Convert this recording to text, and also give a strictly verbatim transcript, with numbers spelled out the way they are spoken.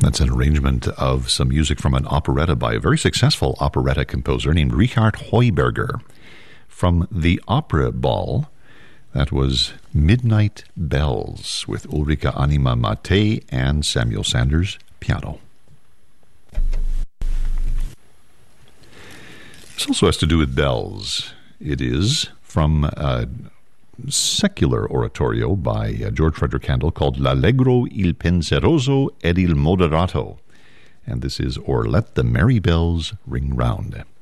That's an arrangement of some music from an operetta by a very successful operetta composer named Richard Heuberger. From the Opera Ball, that was Midnight Bells with Ulrika Anima Mate and Samuel Sanders, piano. This also has to do with bells. It is from a secular oratorio by uh, George Frederick Handel called L'Allegro, il Penseroso ed il Moderato. And this is Or Let the Merry Bells Ring Round.